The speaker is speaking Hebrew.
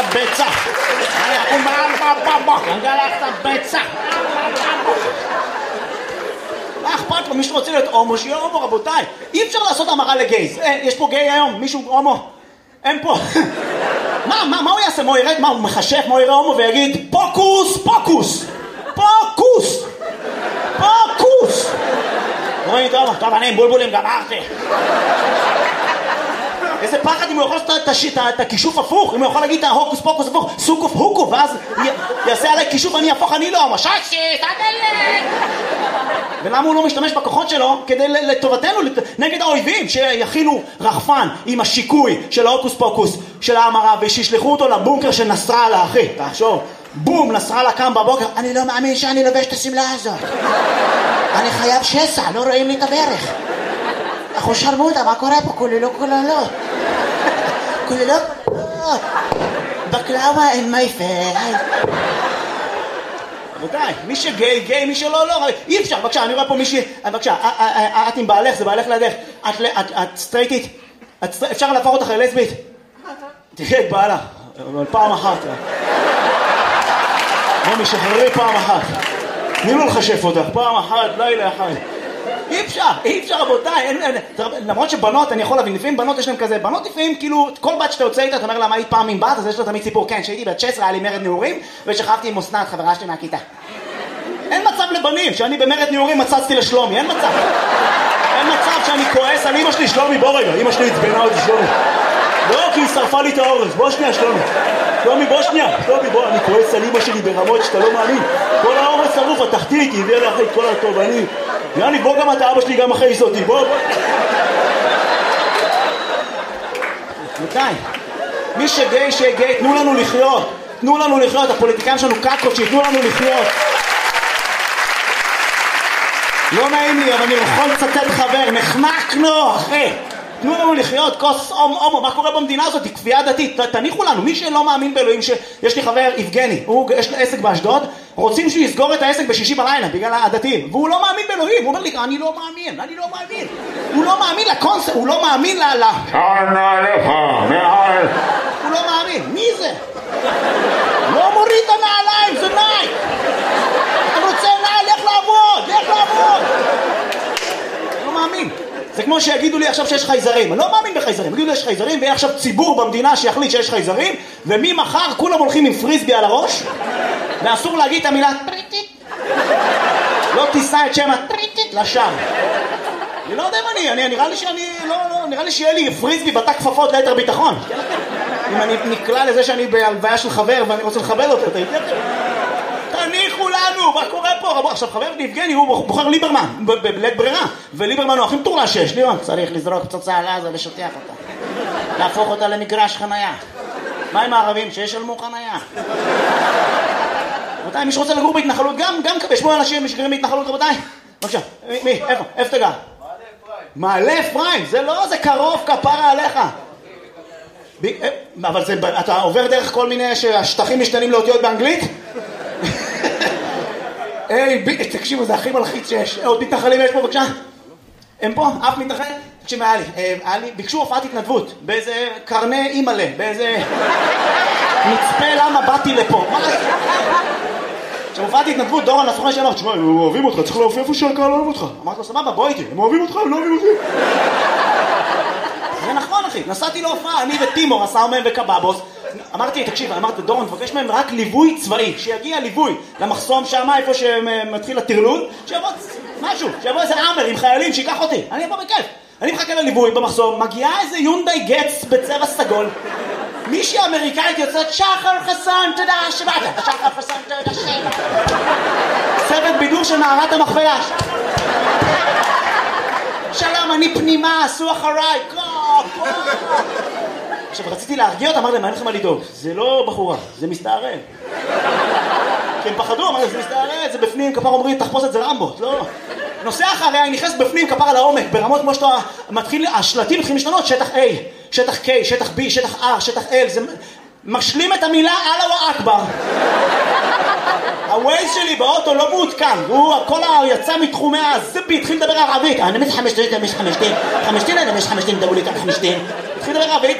ביצה. גלחת ביצה. מה אכפת לו? מישהו רוצה להיות הומו, שיהיה הומו, רבותיי. אי אפשר לעשות המרה לגייז. יש פה גיי היום? מישהו הומו? אין פה. מה הוא יעשה? מה הוא ירד? מה הוא מחשף? מה הוא יראה הומו ויגיד פוקוס, פוקוס, פוקוס, פוקוס. רואים טוב, אני עם בולבולים גמרתי. איזה פחד אם הוא יכול לעשות את הכישוף הפוך, אם הוא יכול להגיד את ההוקוס פוקוס הפוך, סוקוף הוקו, ואז יעשה עליי כישוף, אני אהפוך, אני לא, מששי, תדלת. ולמה הוא לא משתמש בכוחות שלו כדי לטובתנו, נגד האויבים, שיכינו רחפן עם השיקוי של ההוקוס פוקוס של ההמרה, ושישלחו אותו לבונקר של נסראללה, אחי, תחשוב, בום, נסראללה קם בבוקר, אני לא מאמין שאני לובש את הסמלה הזאת. אני חייב שסע, לא רואים לי את הברך. אחו שרמוטה, מה קורה פה? כוללות. כוללות. בקלאווה אין מייפל. רבותיי, מי שגיי, גיי, מי שלא, לא. אי אפשר, בבקשה, אני רואה פה מישהי, בבקשה, את עם בעלך, זה בעלך לידך. את סטרייטית? אפשר להפוך אותך ללסבית? תראה את בעלה, אבל פעם אחת. בוא משחררי פעם אחת. תני לו לחשף אותך, פעם אחת, לילה אחד. אי אפשר רבותיי, למרות שבנות, אני יכול להבין, לפעמים בנות יש להם כזה, בנות לפעמים כאילו, כל בת שאתה יוצא איתה, אתה אומר לה מה היית פעם עם בת, אז יש לו תמיד סיפור, כן, שהייתי בת 16, היה לי מרד נעורים, ושכבתי עם אסנת, חברה שלי מהכיתה. אין מצב לבנים, שאני במרד נעורים מצצתי לשלומי, אין מצב. אין מצב שאני כועס על אמא שלי, שלומי, בוא רגע, אמא שלי התבנה אותי שלומי. לא, כי היא שרפה לי את האורז, בוא שנייה שלומי. שלומי, בוא שנייה. שלומי, בוא, אני כועס על אמא שלי ברמות שאתה לא מאמין. כל האורז שרוף, התחתית, היא הביאה לי אחרי כל הטוב, יאני, בוא גם אתה, אבא שלי גם אחרי זאתי, בוא. מתי? מי שגיי, שגיי, תנו לנו לחיות. תנו לנו לחיות, הפוליטיקאים שלנו קקות, שיתנו לנו לחיות. לא נעים לי, אבל אני יכול לצטט חבר, נחנקנו, אחי. תנו לנו לחיות, כוס הומו, מה קורה במדינה הזאת? היא כפייה דתית, תניחו לנו, מי שלא מאמין באלוהים, יש לי חבר יבגני, יש לו עסק באשדוד, רוצים שהוא יסגור את העסק בשישי בלילה, בגלל הדתיים, והוא לא מאמין באלוהים, הוא אומר לי, אני לא מאמין, הוא לא מאמין לקונספט, הוא לא מאמין הוא לא מאמין, מי זה? לא מוריד את הנעליים, זה נייק, אתה רוצה נעל, לך לעבוד, לא מאמין. זה כמו שיגידו לי עכשיו שיש חייזרים, אני לא מאמין בחייזרים, יגידו לי יש חייזרים ויהיה עכשיו ציבור במדינה שיחליט שיש חייזרים, וממחר כולם הולכים עם פריסבי על הראש, ואסור להגיד את המילה טריטית, לא תישא את שם הטריטית לשם. אני לא יודע אם נראה לי שיהיה לי פריסבי בתא כפפות ליתר ביטחון. אם אני נקלע לזה שאני בהלוויה של חבר ואני רוצה לכבד אותו, תניחו לנו, מה קורה פה? עכשיו חבר יבגני הוא בוחר ליברמן בלית ברירה, וליברמן הוא הכי מטורלל שיש. ליברמן צריך לזרוק פצצה על עזה ושותח אותה, להפוך אותה למגרש חנייה. מה עם הערבים? שישלמו חנייה. רבותיי, מי שרוצה לגור בהתנחלות, גם יש פה אנשים שגרים בהתנחלות, רבותיי. בבקשה, מי? איפה תגע? מעלה אפרים, זה לא, זה קרוב, כפרה עליך. אבל אתה עובר דרך כל מיני שהשטחים משתנים לאותיות באנגלית? תקשיבו, זה הכי מלחיץ שיש. עוד מתנחלים יש פה, בבקשה? הם פה? אף מתנחל? תקשיב, היה לי, ביקשו הופעת התנדבות, באיזה קרני אימאלה, באיזה מצפה למה באתי לפה. כשהופעת התנדבות, דורון הסוכן שאמר, תשמע, הם אוהבים אותך, צריך להופיע איפה שהקהל לא אוהב אותך. אמרתי לו, סבבה, בוא איתי, הם אוהבים אותך, הם לא אוהבים אותי. זה נכון, אחי, נסעתי להופעה, אני וטימור, עשה מהם וקבאבוס. אמרתי, תקשיב, אמרתי, דורון, תבקש מהם רק ליווי צבאי, שיגיע ליווי למחסום שם, איפה שמתחיל הטרלול, שיבוא משהו, שיבוא איזה עמר עם חיילים, שיקח אותי, אני אבוא בכיף. אני מחכה לליווי במחסום, מגיעה איזה יונדאי גץ בצבע סגול, מישהי אמריקאית יוצאת, שחר חסון, תודה שבאת, שחר חסון, תודה שבאת. צוות בידור של מערת המכפלה. שלום, אני פנימה, עשו אחריי, עכשיו רציתי להרגיע אותה, אמר להם, אין לכם מה לדאוג, זה לא בחורה, זה מסתערל. כי הם פחדו, אמר להם, זה מסתערל, זה בפנים, כפר אומרים, תחפוש את זה רמבו, לא. נוסע אחריה, היא נכנסת בפנים, כפר על העומק, ברמות כמו שאתה מתחיל, השלטים מתחילים להשתנות, שטח A, שטח K, שטח B, שטח R, שטח L, זה משלים את המילה אללה אכבר. הווייז שלי באוטו לא מעודכן, הוא הכל יצא מתחומי הזיפי, התחיל לדבר ערבית, אני מתחמשתין, התחיל לדבר ערבית,